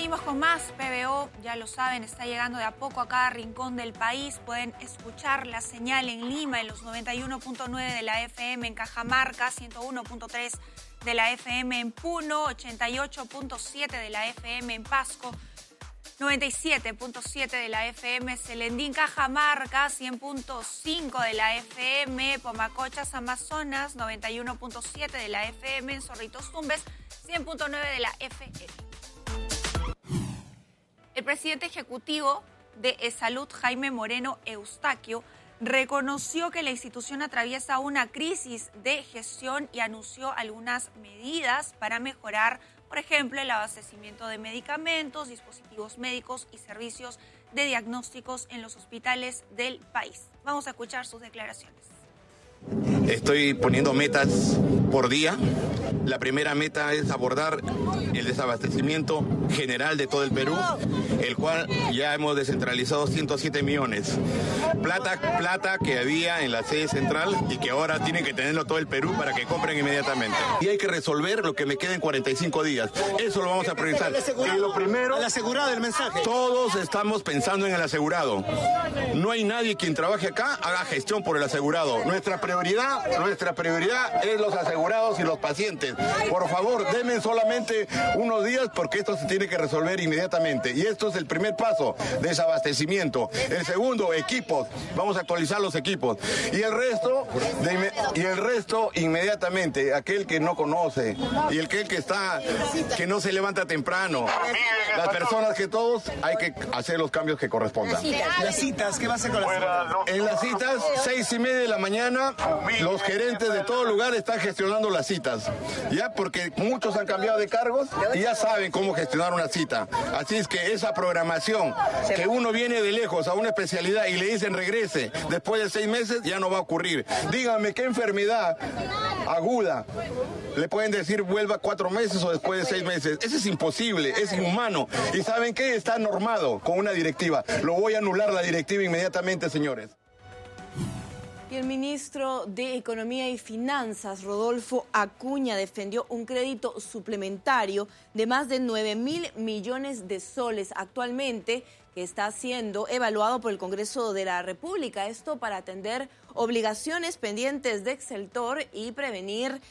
Seguimos con más. PBO, ya lo saben, está llegando de a poco a cada rincón del país. Pueden escuchar la señal en Lima en los 91.9 de la FM, en Cajamarca, 101.3 de la FM en Puno, 88.7 de la FM en Pasco, 97.7 de la FM Celendín, Cajamarca, 100.5 de la FM, Pomacochas, Amazonas, 91.7 de la FM en Zorritos Tumbes, 100.9 de la FM. El presidente ejecutivo de Salud, Jaime Moreno Eustaquio, reconoció que la institución atraviesa una crisis de gestión y anunció algunas medidas para mejorar, por ejemplo, el abastecimiento de medicamentos, dispositivos médicos y servicios de diagnósticos en los hospitales del país. Vamos a escuchar sus declaraciones. Estoy poniendo metas por día. La primera meta es abordar el desabastecimiento general de todo el Perú, el cual ya hemos descentralizado 107 millones. Plata que había en la sede central y que ahora tiene que tenerlo todo el Perú para que compren inmediatamente. Y hay que resolver lo que me queda en 45 días. Eso lo vamos a priorizar. Y lo primero, el asegurado, el mensaje. Todos estamos pensando en el asegurado. No hay nadie quien trabaje acá haga gestión por el asegurado. Nuestra prioridad es los asegurados y los pacientes. Por favor, denme solamente unos días porque esto se tiene que resolver inmediatamente. Y esto es el primer paso, desabastecimiento. El segundo, equipos. Vamos a actualizar los equipos. Y el resto inmediatamente, aquel que no conoce y que no se levanta temprano. Las personas que todos hay que hacer los cambios que correspondan. Las citas, ¿qué va a hacer con las citas? En las citas, 6:30 de la mañana, los gerentes de todo lugar están gestionando las citas. Ya, porque muchos han cambiado de cargos y ya saben cómo gestionar una cita. Así es que esa programación, que uno viene de lejos a una especialidad y le dicen regrese después de 6 meses, ya no va a ocurrir. Díganme qué enfermedad aguda le pueden decir vuelva 4 meses o después de 6 meses. Eso es imposible, es inhumano. ¿Y saben qué? Está normado con una directiva. Lo voy a anular la directiva inmediatamente, señores. Y el ministro de Economía y Finanzas, Rodolfo Acuña, defendió un crédito suplementario de más de 9.000 millones de soles actualmente, que está siendo evaluado por el Congreso de la República. Esto para atender obligaciones pendientes de Exceltor y prevenir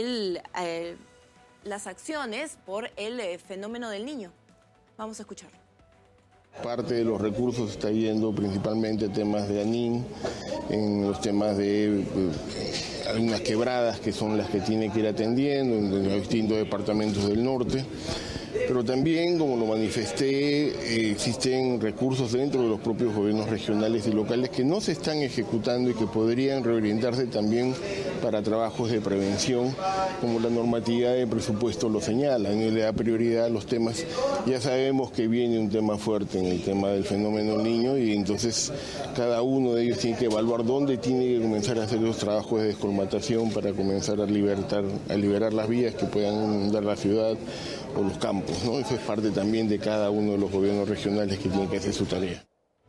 las acciones por el fenómeno del Niño. Vamos a escuchar. Parte de los recursos está yendo principalmente a temas de ANIN, en los temas de algunas quebradas que son las que tiene que ir atendiendo en los distintos departamentos del norte. Pero también, como lo manifesté, existen recursos dentro de los propios gobiernos regionales y locales que no se están ejecutando y que podrían reorientarse también para trabajos de prevención, como la normatividad de presupuesto lo señala, y le da prioridad a los temas. Ya sabemos que viene un tema fuerte en el tema del fenómeno niño y entonces cada uno de ellos tiene que evaluar dónde tiene que comenzar a hacer los trabajos de descolmatación para comenzar a liberar las vías que puedan inundar la ciudad o los campos, ¿no? Eso es parte también de cada uno de los gobiernos regionales que tienen que hacer su tarea.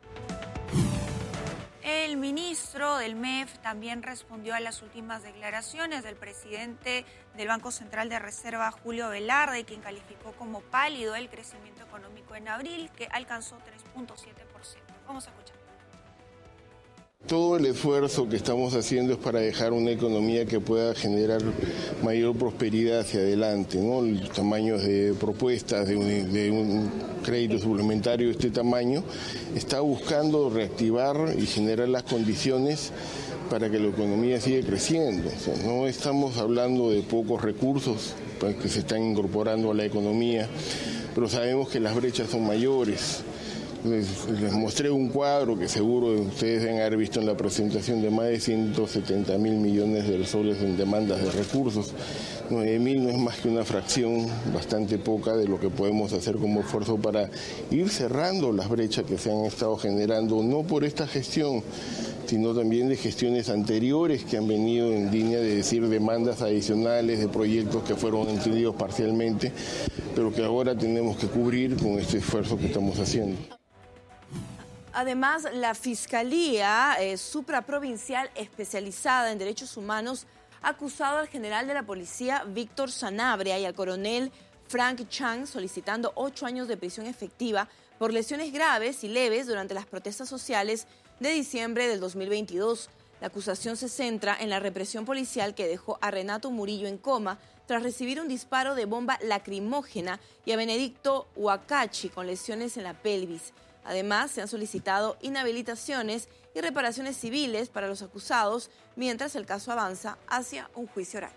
El ministro del MEF también respondió a las últimas declaraciones del presidente del Banco Central de Reserva, Julio Velarde, quien calificó como pálido el crecimiento económico en abril, que alcanzó 3.7%. Vamos a escuchar. Todo el esfuerzo que estamos haciendo es para dejar una economía que pueda generar mayor prosperidad hacia adelante, ¿no? Los tamaños de propuestas de un crédito suplementario de este tamaño está buscando reactivar y generar las condiciones para que la economía siga creciendo. O sea, no estamos hablando de pocos recursos que se están incorporando a la economía, pero sabemos que las brechas son mayores. Les mostré un cuadro que seguro ustedes deben haber visto en la presentación de más de 170.000 millones de soles en demandas de recursos. 9.000 no es más que una fracción bastante poca de lo que podemos hacer como esfuerzo para ir cerrando las brechas que se han estado generando, no por esta gestión, sino también de gestiones anteriores que han venido en línea de decir demandas adicionales de proyectos que fueron entendidos parcialmente, pero que ahora tenemos que cubrir con este esfuerzo que estamos haciendo. Además, la Fiscalía Supraprovincial Especializada en Derechos Humanos ha acusado al general de la policía, Víctor Sanabria, y al coronel Frank Chang, solicitando 8 años de prisión efectiva por lesiones graves y leves durante las protestas sociales de diciembre del 2022. La acusación se centra en la represión policial que dejó a Renato Murillo en coma tras recibir un disparo de bomba lacrimógena y a Benedicto Huacachi con lesiones en la pelvis. Además, se han solicitado inhabilitaciones y reparaciones civiles para los acusados mientras el caso avanza hacia un juicio oral.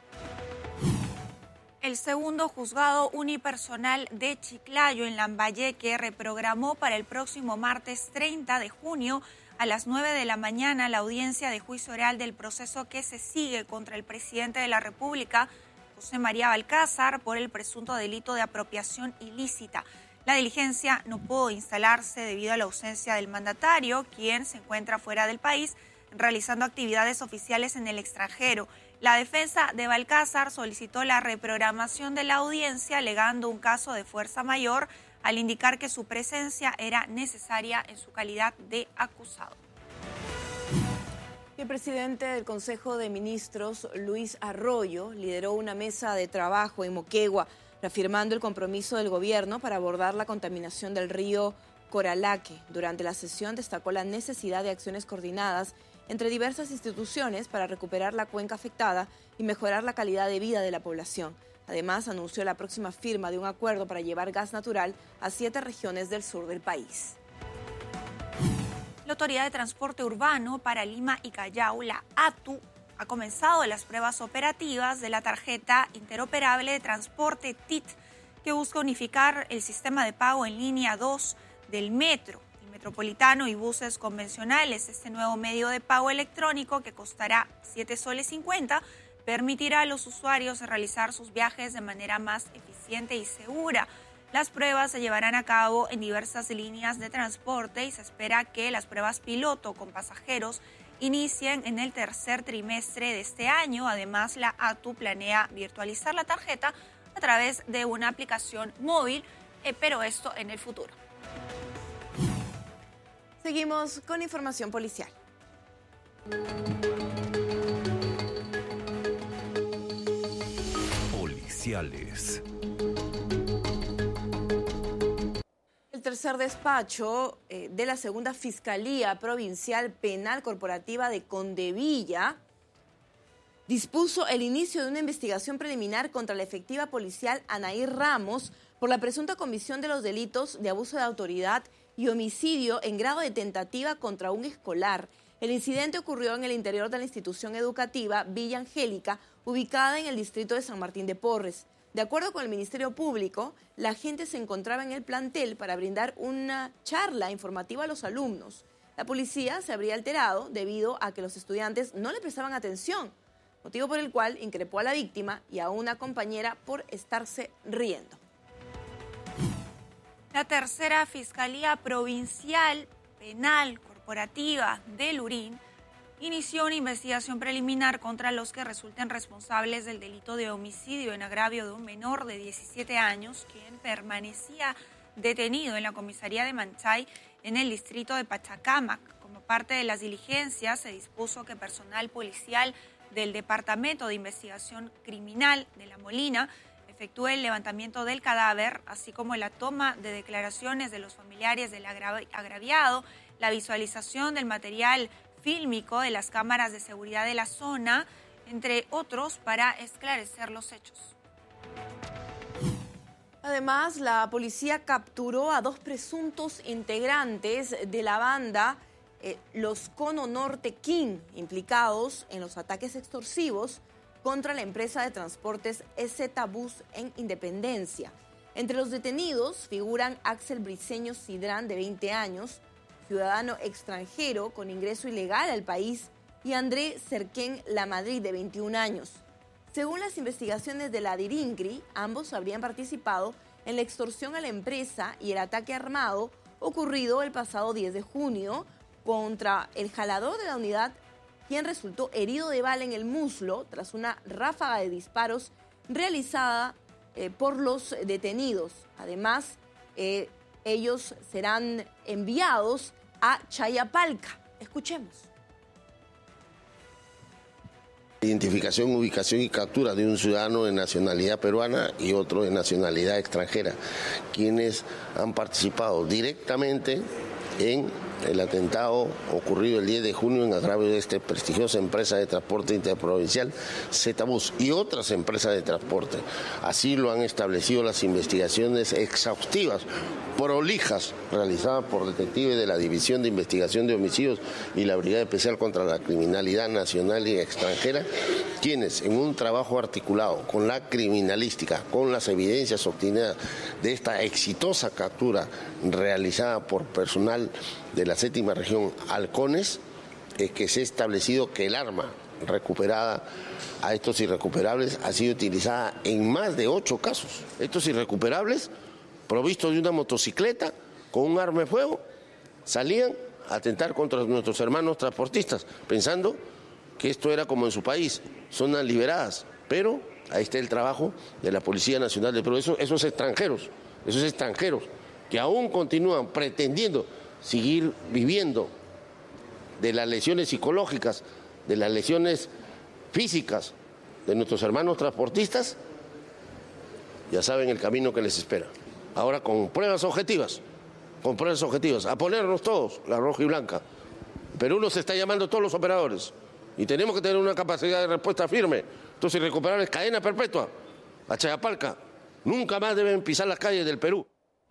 El segundo juzgado unipersonal de Chiclayo, en Lambayeque, reprogramó para el próximo martes 30 de junio a las 9 de la mañana la audiencia de juicio oral del proceso que se sigue contra el presidente de la República, José María Balcázar, por el presunto delito de apropiación ilícita. La diligencia no pudo instalarse debido a la ausencia del mandatario, quien se encuentra fuera del país realizando actividades oficiales en el extranjero. La defensa de Balcázar solicitó la reprogramación de la audiencia alegando un caso de fuerza mayor al indicar que su presencia era necesaria en su calidad de acusado. El presidente del Consejo de Ministros, Luis Arroyo, lideró una mesa de trabajo en Moquegua, reafirmando el compromiso del gobierno para abordar la contaminación del río Coralaque. Durante la sesión destacó la necesidad de acciones coordinadas entre diversas instituciones para recuperar la cuenca afectada y mejorar la calidad de vida de la población. Además, anunció la próxima firma de un acuerdo para llevar gas natural a 7 regiones del sur del país. La Autoridad de Transporte Urbano para Lima y Callao, la ATU, ha comenzado las pruebas operativas de la tarjeta interoperable de transporte TIT, que busca unificar el sistema de pago en línea 2 del metro, el metropolitano y buses convencionales. Este nuevo medio de pago electrónico, que costará 7,50 soles, permitirá a los usuarios realizar sus viajes de manera más eficiente y segura. Las pruebas se llevarán a cabo en diversas líneas de transporte y se espera que las pruebas piloto con pasajeros inicien en el tercer trimestre de este año. Además, la ATU planea virtualizar la tarjeta a través de una aplicación móvil, pero esto en el futuro. Seguimos con información policial. El tercer despacho de la Segunda Fiscalía Provincial Penal Corporativa de Condevilla dispuso el inicio de una investigación preliminar contra la efectiva policial Anaí Ramos por la presunta comisión de los delitos de abuso de autoridad y homicidio en grado de tentativa contra un escolar. El incidente ocurrió en el interior de la institución educativa Villa Angélica, ubicada en el distrito de San Martín de Porres. De acuerdo con el Ministerio Público, la agente se encontraba en el plantel para brindar una charla informativa a los alumnos. La policía se habría alterado debido a que los estudiantes no le prestaban atención, motivo por el cual increpó a la víctima y a una compañera por estarse riendo. La tercera Fiscalía Provincial Penal Corporativa de Lurín inició una investigación preliminar contra los que resulten responsables del delito de homicidio en agravio de un menor de 17 años, quien permanecía detenido en la comisaría de Manchay en el distrito de Pachacamac. Como parte de las diligencias, se dispuso que personal policial del Departamento de Investigación Criminal de La Molina efectúe el levantamiento del cadáver, así como la toma de declaraciones de los familiares del agraviado, la visualización del material fílmico de las cámaras de seguridad de la zona, entre otros, para esclarecer los hechos. Además, la policía capturó a 2 presuntos integrantes de la banda Los Cono Norte King, implicados en los ataques extorsivos contra la empresa de transportes EZ Bus en Independencia. Entre los detenidos figuran Axel Briceño Sidrán, de 20 años, ciudadano extranjero con ingreso ilegal al país, y André Cerquén Lamadrid, de 21 años. Según las investigaciones de la DIRINCRI, ambos habrían participado en la extorsión a la empresa y el ataque armado ocurrido el pasado 10 de junio contra el jalador de la unidad, quien resultó herido de bala en el muslo tras una ráfaga de disparos realizada por los detenidos. Además, ellos serán enviados a Chayapalca. Escuchemos. Identificación, ubicación y captura de un ciudadano de nacionalidad peruana y otro de nacionalidad extranjera, quienes han participado directamente en el atentado ocurrido el 10 de junio en agravio de esta prestigiosa empresa de transporte interprovincial, Z-Bus, y otras empresas de transporte. Así lo han establecido las investigaciones exhaustivas, prolijas, realizadas por detectives de la División de Investigación de Homicidios y la Brigada Especial contra la Criminalidad Nacional y Extranjera, quienes en un trabajo articulado con la criminalística, con las evidencias obtenidas de esta exitosa captura realizada por personal de la séptima región Halcones, es que se ha establecido que el arma recuperada a estos irrecuperables ha sido utilizada en más de 8 casos. Estos irrecuperables, provistos de una motocicleta con un arma de fuego, salían a atentar contra nuestros hermanos transportistas, pensando que esto era como en su país, zonas liberadas, pero ahí está el trabajo de la Policía Nacional de Perú. Esos extranjeros que aún continúan pretendiendo seguir viviendo de las lesiones psicológicas, de las lesiones físicas de nuestros hermanos transportistas, ya saben el camino que les espera. Ahora con pruebas objetivas, a ponernos todos la roja y blanca. Perú nos está llamando a todos los operadores y tenemos que tener una capacidad de respuesta firme. Entonces recuperar cadena perpetua a Chayapalca. Nunca más deben pisar las calles del Perú.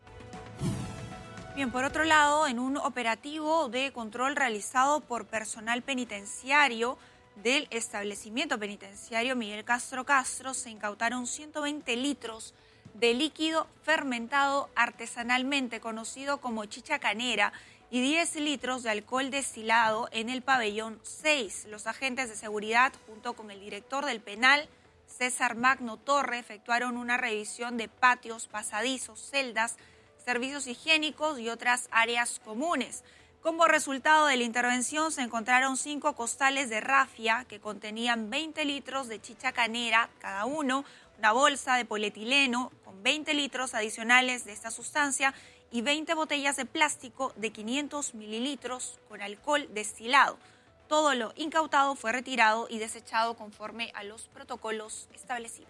Bien, por otro lado, en un operativo de control realizado por personal penitenciario del establecimiento penitenciario Miguel Castro Castro, se incautaron 120 litros de líquido fermentado artesanalmente, conocido como chicha canera, y 10 litros de alcohol destilado en el pabellón 6. Los agentes de seguridad, junto con el director del penal, César Magno Torre, efectuaron una revisión de patios, pasadizos, celdas, servicios higiénicos y otras áreas comunes. Como resultado de la intervención se encontraron 5 costales de rafia que contenían 20 litros de chicha canera cada uno, una bolsa de polietileno con 20 litros adicionales de esta sustancia y 20 botellas de plástico de 500 mililitros con alcohol destilado. Todo lo incautado fue retirado y desechado conforme a los protocolos establecidos.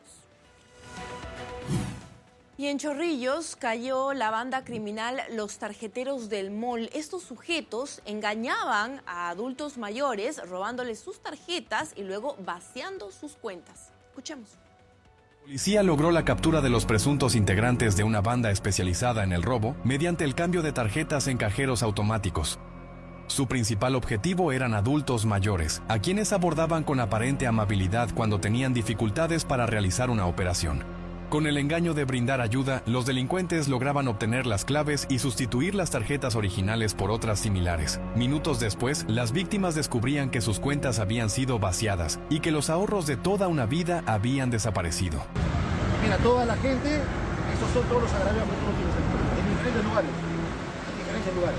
Y en Chorrillos cayó la banda criminal Los Tarjeteros del Mall. Estos sujetos engañaban a adultos mayores robándoles sus tarjetas y luego vaciando sus cuentas. Escuchemos. La policía logró la captura de los presuntos integrantes de una banda especializada en el robo mediante el cambio de tarjetas en cajeros automáticos. Su principal objetivo eran adultos mayores, a quienes abordaban con aparente amabilidad cuando tenían dificultades para realizar una operación. Con el engaño de brindar ayuda, los delincuentes lograban obtener las claves y sustituir las tarjetas originales por otras similares. Minutos después, las víctimas descubrían que sus cuentas habían sido vaciadas y que los ahorros de toda una vida habían desaparecido. Mira, toda la gente, esos son todos los agraviados que tú tienes en diferentes lugares.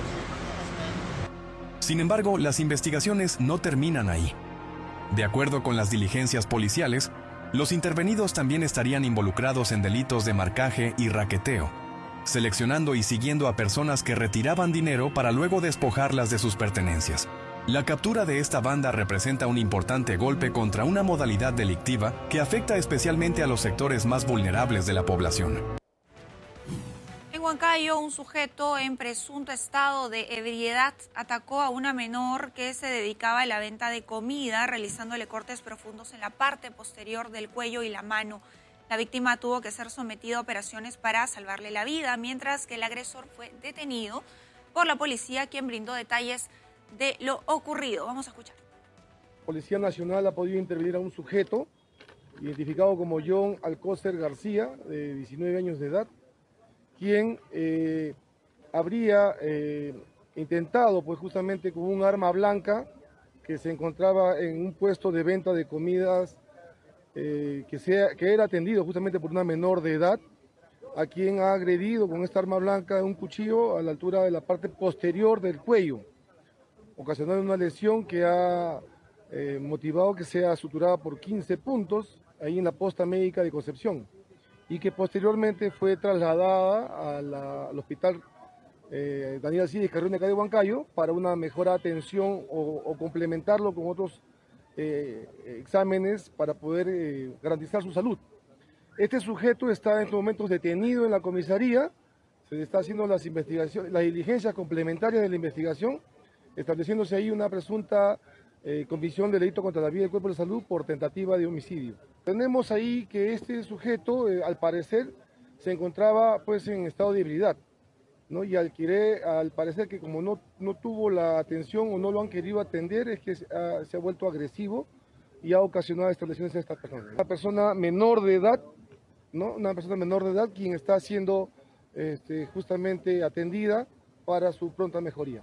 Sin embargo, las investigaciones no terminan ahí. De acuerdo con las diligencias policiales, los intervenidos también estarían involucrados en delitos de marcaje y raqueteo, seleccionando y siguiendo a personas que retiraban dinero para luego despojarlas de sus pertenencias. La captura de esta banda representa un importante golpe contra una modalidad delictiva que afecta especialmente a los sectores más vulnerables de la población. En Huancayo, un sujeto en presunto estado de ebriedad atacó a una menor que se dedicaba a la venta de comida, realizándole cortes profundos en la parte posterior del cuello y la mano. La víctima tuvo que ser sometida a operaciones para salvarle la vida, mientras que el agresor fue detenido por la policía, quien brindó detalles de lo ocurrido. Vamos a escuchar. La Policía Nacional ha podido intervenir a un sujeto identificado como John Alcócer García, de 19 años de edad, quien habría intentado, pues justamente con un arma blanca que se encontraba en un puesto de venta de comidas que era atendido justamente por una menor de edad, a quien ha agredido con esta arma blanca un cuchillo a la altura de la parte posterior del cuello, ocasionando una lesión que ha motivado que sea suturada por 15 puntos ahí en la posta médica de Concepción, y que posteriormente fue trasladada al hospital Daniel Alcides Carrión de acá de Huancayo para una mejor atención o complementarlo con otros exámenes para poder garantizar su salud. Este sujeto está en estos momentos detenido en la comisaría, se está haciendo las investigaciones, las diligencias complementarias de la investigación, estableciéndose ahí una presunta convicción de delito contra la vida y el cuerpo de salud por tentativa de homicidio. Tenemos ahí que este sujeto, al parecer, se encontraba pues en estado de ebriedad, ¿no? Y al parecer que como no tuvo la atención o no lo han querido atender, es que se ha vuelto agresivo y ha ocasionado esta lesiones a esta persona. Una persona menor de edad, ¿no? Una persona menor de edad quien está siendo justamente atendida para su pronta mejoría.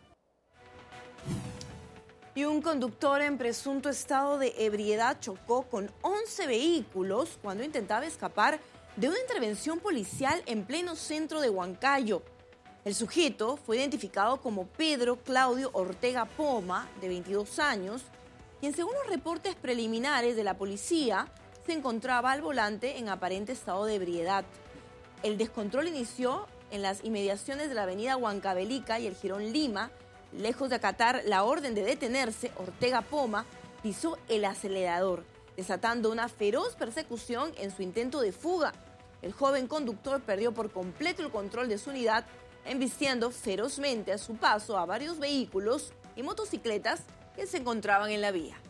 Y un conductor en presunto estado de ebriedad chocó con 11 vehículos cuando intentaba escapar de una intervención policial en pleno centro de Huancayo. El sujeto fue identificado como Pedro Claudio Ortega Poma, de 22 años, quien según los reportes preliminares de la policía se encontraba al volante en aparente estado de ebriedad. El descontrol inició en las inmediaciones de la avenida Huancavelica y el Jirón Lima. Lejos de acatar la orden de detenerse, Ortega Poma pisó el acelerador, desatando una feroz persecución en su intento de fuga. El joven conductor perdió por completo el control de su unidad, embistiendo ferozmente a su paso a varios vehículos y motocicletas que se encontraban en la vía.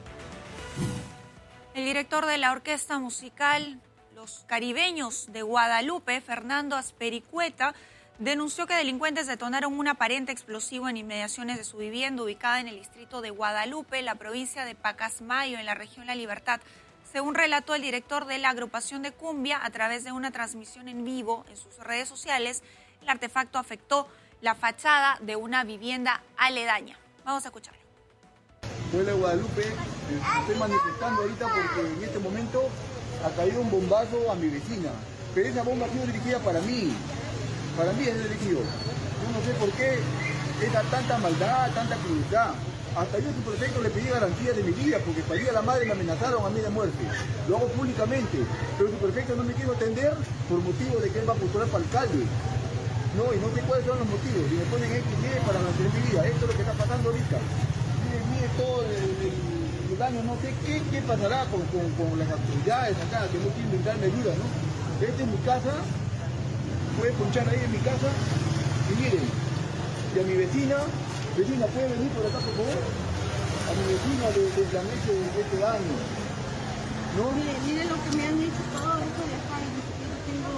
El director de la orquesta musical Los Caribeños de Guadalupe, Fernando Aspericueta, denunció que delincuentes detonaron un aparente explosivo en inmediaciones de su vivienda ubicada en el distrito de Guadalupe, la provincia de Pacasmayo, en la región La Libertad. Según relató el director de la agrupación de cumbia, a través de una transmisión en vivo en sus redes sociales, el artefacto afectó la fachada de una vivienda aledaña. Vamos a escucharlo. Pueblo de Guadalupe, estoy manifestando ahorita porque en este momento ha caído un bombazo a mi vecina, pero esa bomba ha sido dirigida para mí es dirigido. Yo no sé por qué tanta maldad, tanta crueldad. Hasta yo, su prefecto, le pedí garantía de mi vida, porque para ir a la madre me amenazaron a mí de muerte. Lo hago públicamente, pero su prefecto no me quiso atender por motivo de que él va a postular para alcalde. No, y no sé cuáles son los motivos. Y me ponen X para mantener mi vida. Esto es lo que está pasando ahorita. Mire todo el daño, no sé qué pasará con las autoridades acá, que no quieren brindarme ayuda, ¿no? Esta es mi casa. Puede ponchar ahí en mi casa y miren, y a mi vecina, ¿puede venir por acá por favor? A mi vecina les han hecho este daño, ¿no? Mire lo que me han hecho todo esto de acá, y yo tengo...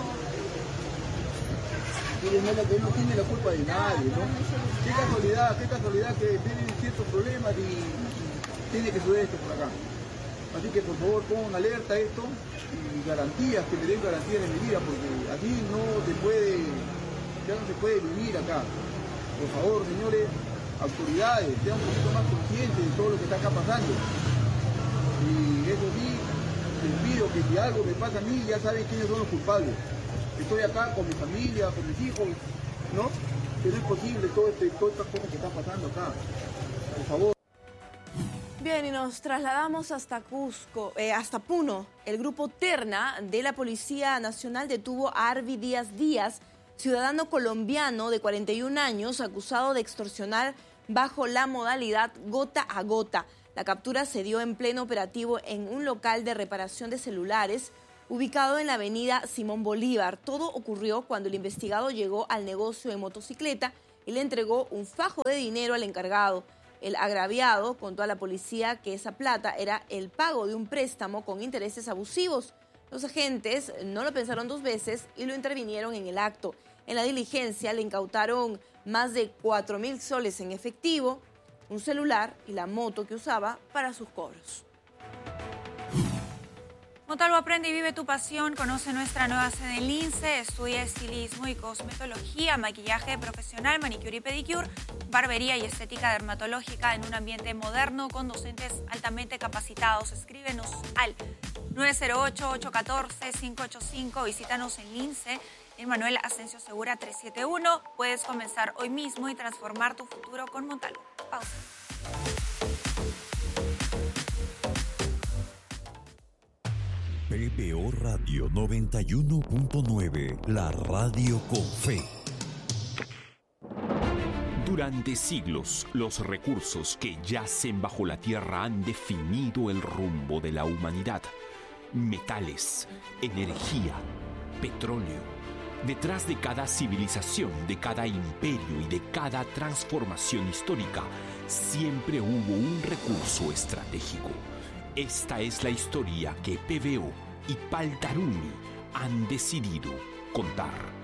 Mire, no tiene la culpa de nadie, ¿no? Qué casualidad que tienen ciertos problemas y tiene que suceder esto por acá. Así que por favor pongan alerta a esto y garantías, que me den garantías de mi vida, porque así ya no se puede vivir acá. Por favor, señores, autoridades, sean un poquito más conscientes de todo lo que está acá pasando. Y eso sí, les pido que si algo me pasa a mí, ya saben quiénes son los culpables. Estoy acá con mi familia, con mis hijos, ¿no? Que no es posible todas estas cosas que están pasando acá. Por favor. Bien, y nos trasladamos hasta Cusco, hasta Puno. El grupo Terna de la Policía Nacional detuvo a Arvi Díaz, ciudadano colombiano de 41 años, acusado de extorsionar bajo la modalidad gota a gota. La captura se dio en pleno operativo en un local de reparación de celulares ubicado en la avenida Simón Bolívar. Todo ocurrió cuando el investigado llegó al negocio en motocicleta y le entregó un fajo de dinero al encargado. El agraviado contó a la policía que esa plata era el pago de un préstamo con intereses abusivos. Los agentes no lo pensaron dos veces y lo intervinieron en el acto. En la diligencia le incautaron más de 4.000 soles en efectivo, un celular y la moto que usaba para sus cobros. Montalvo, aprende y vive tu pasión. Conoce nuestra nueva sede en Lince. Estudia estilismo y cosmetología, maquillaje profesional, manicure y pedicure, barbería y estética dermatológica en un ambiente moderno con docentes altamente capacitados. Escríbenos al 908-814-585. Visítanos en Lince, en Manuel Asensio Segura 371. Puedes comenzar hoy mismo y transformar tu futuro con Montalvo. Pausa. PPO Radio 91.9, la radio con fe. Durante siglos, los recursos que yacen bajo la tierra han definido el rumbo de la humanidad. Metales, energía, petróleo. Detrás de cada civilización, de cada imperio y de cada transformación histórica, siempre hubo un recurso estratégico. Esta es la historia que PVO y Paltarumi han decidido contar.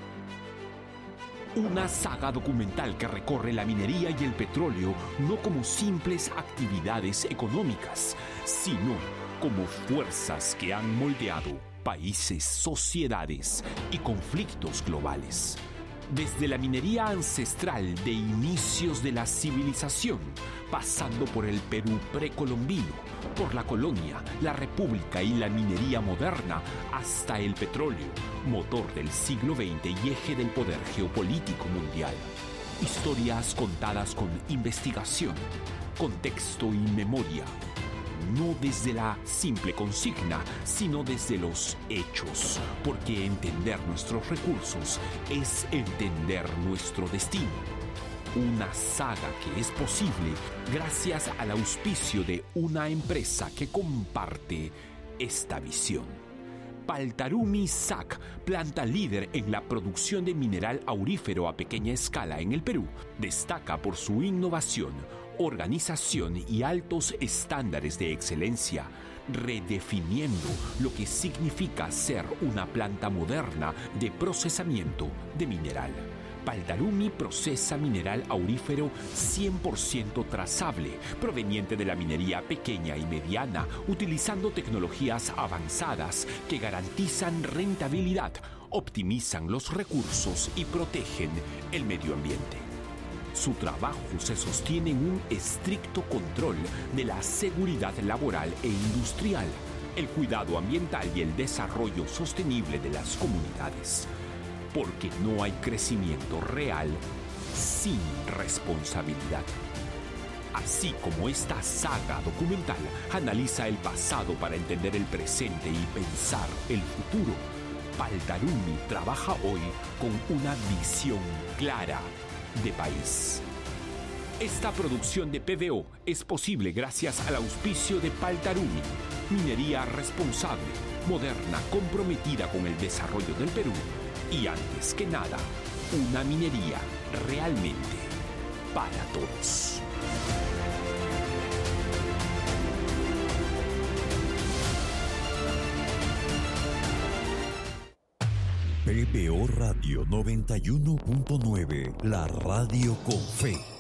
Una saga documental que recorre la minería y el petróleo no como simples actividades económicas, sino como fuerzas que han moldeado países, sociedades y conflictos globales. Desde la minería ancestral de inicios de la civilización, pasando por el Perú precolombino, por la colonia, la república y la minería moderna, hasta el petróleo, motor del siglo XX y eje del poder geopolítico mundial. Historias contadas con investigación, contexto y memoria. No desde la simple consigna, sino desde los hechos, porque entender nuestros recursos es entender nuestro destino. Una saga que es posible gracias al auspicio de una empresa que comparte esta visión. Paltarumi SAC, planta líder en la producción de mineral aurífero a pequeña escala en el Perú, destaca por su innovación, organización y altos estándares de excelencia, redefiniendo lo que significa ser una planta moderna de procesamiento de mineral. Paltarumi procesa mineral aurífero 100% trazable, proveniente de la minería pequeña y mediana, utilizando tecnologías avanzadas que garantizan rentabilidad, optimizan los recursos y protegen el medio ambiente. Su trabajo se sostiene en un estricto control de la seguridad laboral e industrial, el cuidado ambiental y el desarrollo sostenible de las comunidades. Porque no hay crecimiento real sin responsabilidad. Así como esta saga documental analiza el pasado para entender el presente y pensar el futuro, Paltarumi trabaja hoy con una visión clara de país. Esta producción de PVO es posible gracias al auspicio de Paltarumi, minería responsable, moderna, comprometida con el desarrollo del Perú y, antes que nada, una minería realmente para todos. PVO Radio 91.9, la radio con fe.